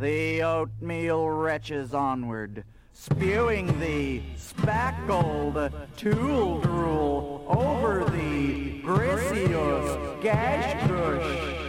The oatmeal wretches onward, spewing the spackled tool drool over the Grisius gash crush.